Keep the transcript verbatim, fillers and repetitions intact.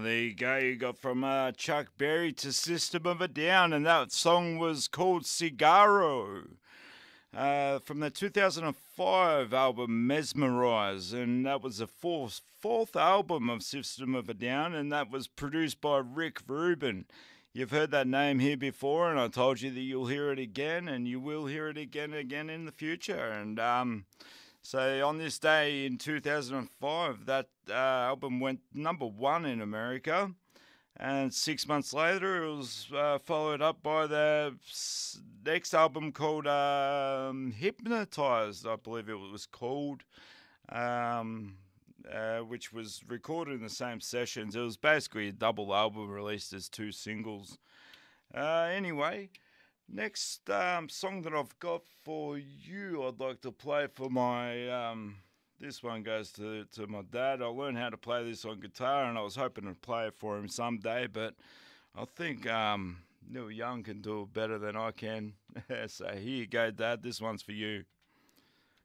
there you go. You got from uh, Chuck Berry to System of a Down, and that song was called Cigarro. Uh, from the two thousand five album Mesmerize, and that was the fourth fourth album of System of a Down, and that was produced by Rick Rubin. You've heard that name here before, and I told you that you'll hear it again, and you will hear it again and again in the future. And um, so on this day in two thousand five, that uh, album went number one in America. And six months later, it was uh, followed up by the next album called um, Hypnotized, I believe it was called, um, uh, which was recorded in the same sessions. It was basically a double album released as two singles. Uh, anyway, next um, song that I've got for you, I'd like to play for my... Um, This one goes to, to my dad. I learned how to play this on guitar, and I was hoping to play it for him someday, but I think um, Neil Young can do it better than I can. So here you go, Dad. This one's for you.